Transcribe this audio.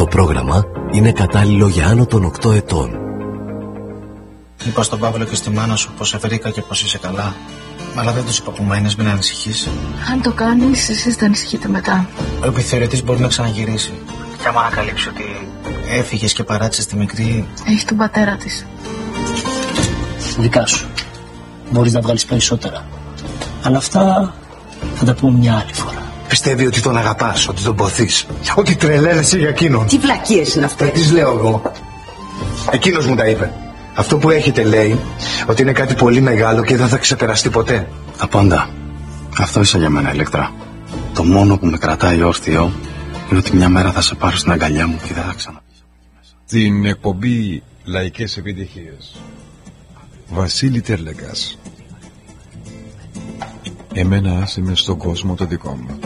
το πρόγραμμα είναι κατάλληλο για άνω των 8 ετών. Είπα στον Παύλο και στη μάνα σου πως σε βρήκα και πως είσαι καλά. Αλλά δεν τους είπα που μένεις, μην ανησυχείς. Αν το κάνεις, εσείς θα ανησυχείτε μετά. Ο επιθεωρητής μπορεί να ξαναγυρίσει. Και άμα ανακαλύψει ότι έφυγες και παράτησες τη μικρή... Έχει τον πατέρα της. Δικά σου. Μπορείς να βγάλεις περισσότερα. Αλλά αυτά θα τα πούμε μια άλλη φορά. Πιστεύει ότι τον αγαπάς, ότι τον ποθείς. Ότι τρελαίνεσαι για εκείνον. Τι βλακίες είναι αυτές. Τις λέω εγώ. Εκείνος μου τα είπε. Αυτό που έχετε λέει ότι είναι κάτι πολύ μεγάλο και δεν θα ξεπεραστεί ποτέ. Απάντα. Αυτό είσαι για μένα, Ηλέκτρα. Το μόνο που με κρατάει όρθιο είναι ότι μια μέρα θα σε πάρω στην αγκαλιά μου και δεν θα ξαναπείς από εκεί μέσα. Την εκπομπή Λαϊκές Επιτυχίες. Βασίλη Τέρλεγκας. Εμένα άσε με στον κόσμο το δικό μου.